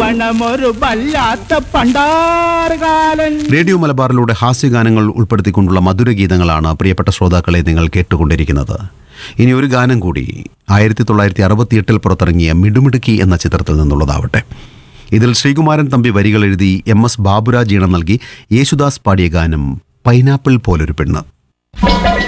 മണമൊരു വല്ലാത്ത പണ്ടാറുകാലൻ. റേഡിയോ മലബാറിലൂടെ ഹാസ്യഗാനങ്ങൾ ഉൾപ്പെടുത്തിക്കൊണ്ടുള്ള മധുരഗീതങ്ങളാണ് പ്രിയപ്പെട്ട ശ്രോതാക്കളെ നിങ്ങൾ കേട്ടുകൊണ്ടിരിക്കുന്നത്. ഇനി ഒരു ഗാനം കൂടി 1968 പുറത്തിറങ്ങിയ മിടുമിടുക്കി എന്ന ചിത്രത്തിൽ നിന്നുള്ളതാവട്ടെ. ഇതിൽ ശ്രീകുമാരൻ തമ്പി വരികൾ എഴുതി MS ബാബുരാജ് ഈണം നൽകി യേശുദാസ് പാടിയ ഗാനം പൈനാപ്പിൾ പോലൊരു പെണ്ണ്.